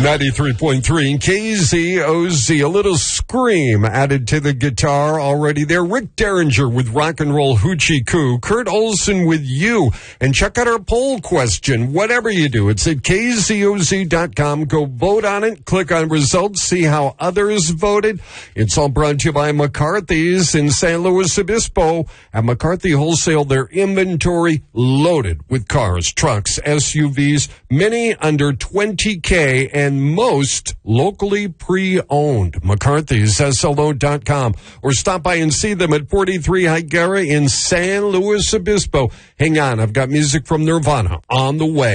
93.3 KZOZ. A little scream added to the guitar already there. Rick Derringer with Rock and Roll Hoochie Coo. Kurt Olson with You. And check out our poll question. Whatever you do, it's at KZOZ.com. Go vote on it. Click on results. See how others voted. It's all brought to you by McCarthy's in San Luis Obispo. At McCarthy Wholesale, their inventory loaded with cars, trucks, SUVs, many under 20K, and most locally pre-owned. McCarthy's, SLO.com. Or stop by and see them at 43 Higuera in San Luis Obispo. Hang on, I've got music from Nirvana on the way.